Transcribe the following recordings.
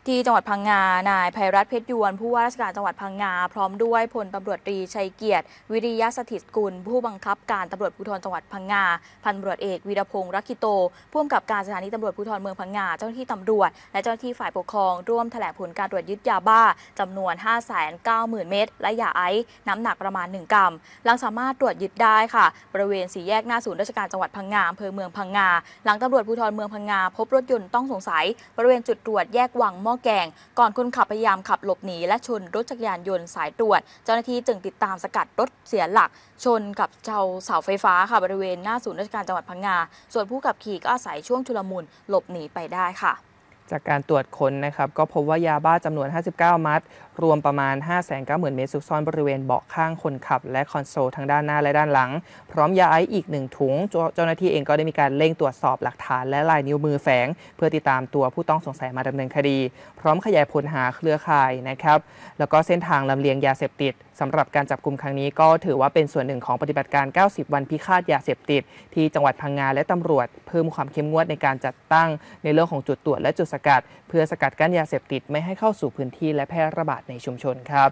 ที่จังหวัดพังงานายไพรัตน์เพชรยวนผู้ว่าราชการจังหวัดพังงาพร้อมด้วยพลตำรวจตรีชัยเกียรติวิริยะสถิตกุลผู้บังคับการตำรวจภูธรจังหวัดพังงาพันตำรวจเอกวีรพงษ์รักขิโตผู้กำกับการสถานีตำรวจภูธรเมืองพังงาเจ้าหน้าที่ตำรวจและเจ้าหน้าที่ฝ่ายปกครองร่วมแถลงผลการตรวจยึดยาบ้าจำนวน 590,000 เม็ดและยาไอซ์น้ำหนักประมาณ1 กรัมหลังสามารถตรวจยึดได้ค่ะบริเวณสี่แยกหน้าศูนย์ราชการจังหวัดพังงาอำเภอเมืองพังงาหลังตำรวจภูธรเมืองพังงาพบรถยนต์ต้องสงสัยบริเวณจุดตรวจแยกวังหม้อแกงก่อนคนขับพยายามขับหลบหนีและชนรถจักรยานยนต์สายตรวจเจ้าหน้าที่จึงติดตามสกัดรถเสียหลักชนกับเสาไฟฟ้าค่ะบริเวณหน้าศูนย์ราชการจังหวัดพังงาส่วนผู้ขับขี่ก็อาศัยช่วงชุลมุนหลบหนีไปได้ค่ะจากการตรวจค้นนะครับก็พบว่ายาบ้าจำนวน 59 มัดรวมประมาณ 590,000 เม็ดซุกซ่อนบริเวณเบาะข้างคนขับและคอนโซลทั้งด้านหน้าและด้านหลังพร้อมยาไอซ์อีก1 ถุงเจ้าหน้าที่เองก็ได้มีการเร่งตรวจสอบหลักฐานและลายนิ้วมือแฝงเพื่อติดตามตัวผู้ต้องสงสัยมาดำเนินคดีพร้อมขยายผลหาเครือข่ายนะครับแล้วก็เส้นทางลำเลียงยาเสพติดสำหรับการจับกุมครั้งนี้ก็ถือว่าเป็นส่วนหนึ่งของปฏิบัติการ 90 วันพิฆาตยาเสพติดที่จังหวัดพังงาและตำรวจเพิ่มความเข้มงวดในการจัดตั้งในเรื่องของจุดตรวจและจุดสกัดเพื่อสกัดกั้นยาเสพติดไม่ให้เข้าสู่พื้นที่และแพร่ระบาดในชุมชนครับ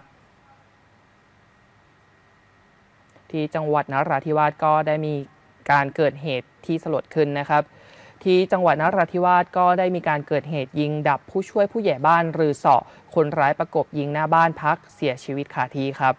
ที่จังหวัดนราธิวาสก็ได้มีการเกิดเหตุที่สลดขึ้นนะครับที่จังหวัดนราธิวาสก็ได้มีการเกิดเหตุยิงดับผู้ช่วยผู้ใหญ่บ้านรือเสาะคนร้ายประกบยิงหน้าบ้านพักเสียชีวิตคาที่ครับ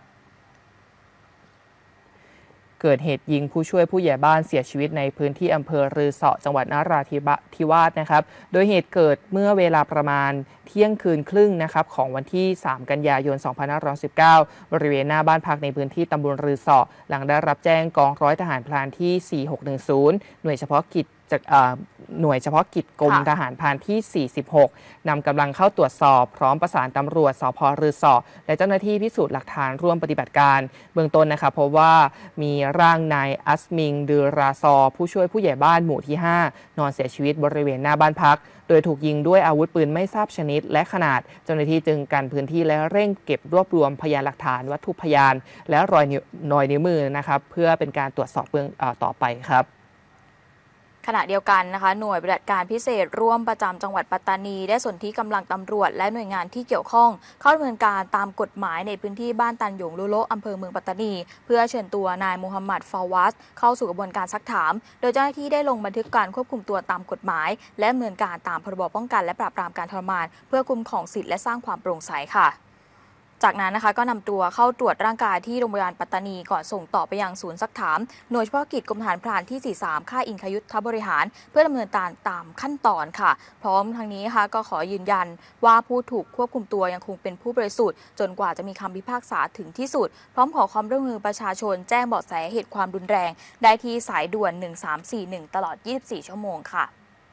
เกิดเหตุยิงผู้ช่วยผู้ใหญ่บ้านเสียชีวิตในพื้นที่อำเภอรือเสาะจังหวัดนราธิวาสนะครับโดยเหตุเกิดเมื่อเวลาประมาณเที่ยงคืนครึ่งนะครับของวันที่ 3 กันยายน 2519 บริเวณหน้าบ้านพักในพื้นที่ตำบลรือเสาะหลังได้รับแจ้งกองร้อยทหารพรานที่ 4610 หน่วยเฉพาะกิจจากหน่วยเฉพาะกิจกรมทหารพรานที่ 46 นำกำลังเข้าตรวจสอบพร้อมประสานตำรวจสภ.รือเสาะและเจ้าหน้าที่พิสูจน์หลักฐานร่วมปฏิบัติการเบื้องต้นนะคะพบว่ามีร่างนายอัสมิงดือราซอผู้ช่วยผู้ใหญ่บ้านหมู่ที่ 5 นอนเสียชีวิตบริเวณหน้าบ้านพักโดยถูกยิงด้วยอาวุธปืนไม่ทราบชนิดและขนาดเจ้าหน้าที่จึงกันพื้นที่และเร่งเก็บรวบรวมพยานหลักฐานวัตถุพยานและรอยนิ้วมือนะครับเพื่อเป็นการตรวจสอบเบื้องต่อไปครับขณะเดียวกันนะคะหน่วยปฏิบัติการพิเศษร่วมประจำจังหวัดปัตตานีได้สนธิกำลังตำรวจและหน่วยงานที่เกี่ยวข้องเข้าดำเนินการตามกฎหมายในพื้นที่บ้านตันหยงลุโลอำเภอเมืองปัตตานีเพื่อเชิญตัวนายมูฮัมหมัดฟาวัสเข้าสู่กระบวนการซักถามโดยเจ้าหน้าที่ได้ลงบันทึกการควบคุมตัวตามกฎหมายและดำเนินการตามพรบป้องกันและปราบปรามการทรมานเพื่อคุ้มครองสิทธิและสร้างความโปร่งใสค่ะจากนั้นนะคะก็นำตัวเข้าตรวจร่างกายที่โรงพยาบาลปัตตานีก่อนส่งต่อไปยังศูนย์ซักถามหน่วยเฉพาะกิจกรมทหารพรานที่ 43 ค่ายอิงคยุทธบริหารเพื่อดำเนินการตามขั้นตอนค่ะพร้อมทั้งนี้นะคะก็ขอยืนยันว่าผู้ถูกควบคุมตัวยังคงเป็นผู้บริสุทธิ์จนกว่าจะมีคำพิพากษาถึงที่สุดพร้อมขอความร่วมมือประชาชนแจ้งเบาะแสเหตุความรุนแรงได้ที่สายด่วน 1341 ตลอด 24 ชั่วโมงค่ะ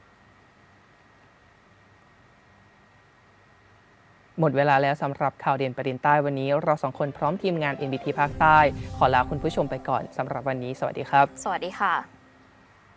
หมดเวลาแล้วสำหรับข่าวเด่นประเด็นใต้วันนี้เรา2 คนพร้อมทีมงาน NBT ภาคใต้ขอลาคุณผู้ชมไปก่อนสำหรับวันนี้สวัสดีครับสวัสดีค่ะ